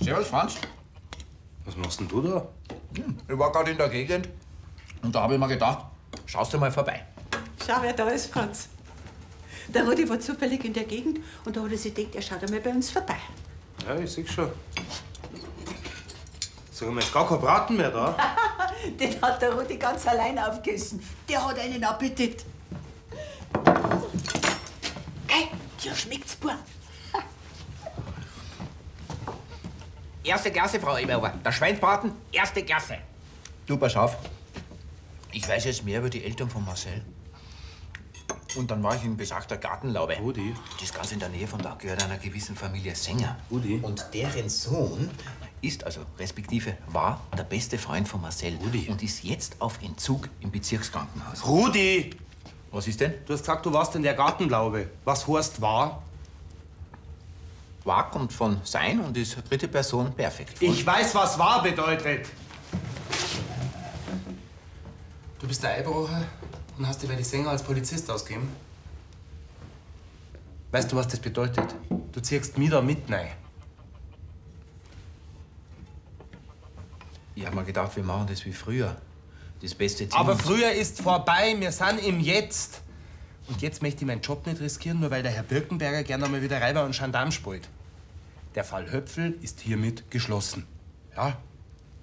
Servus, Franz. Was machst denn du da? Ich war gerade in der Gegend und da habe ich mir gedacht, schaust du mal vorbei. Schau, wer da ist, Franz. Der Rudi war zufällig in der Gegend und da hat er sich gedacht, er schaut einmal bei uns vorbei. Ja, ich sehe schon. Sag mal, ist gar kein Braten mehr da? Den hat der Rudi ganz allein aufgegessen. Der hat einen Appetit. Hey, dir schmeckt's, Bub. Erste Klasse, Frau Eberauer. Der Schweinsbraten, erste Klasse. Du, pass auf. Ich weiß jetzt mehr über die Eltern von Marcel. Und dann war ich in besagter Gartenlaube. Rudi? Das ist ganz in der Nähe von da, gehört einer gewissen Familie Sänger. Rudi? Und deren Sohn ist, also respektive war, der beste Freund von Marcel. Rudi? Und ist jetzt auf Entzug im Bezirkskrankenhaus. Rudi! Was ist denn? Du hast gesagt, du warst in der Gartenlaube. Was heißt war? War kommt von sein und ist dritte Person perfekt. Ich weiß, was war bedeutet. Du bist der Eibrocher und hast dir bei die Sänger als Polizist ausgegeben? Weißt du, was das bedeutet? Du ziehst mich da mit rein. Ich hab mir gedacht, wir machen das wie früher. Das beste Team. Aber früher ist vorbei, wir sind im Jetzt. Und jetzt möchte ich meinen Job nicht riskieren, nur weil der Herr Birkenberger gerne einmal wieder Räuber und Gendarm spielt. Der Fall Höpfel ist hiermit geschlossen. Ja?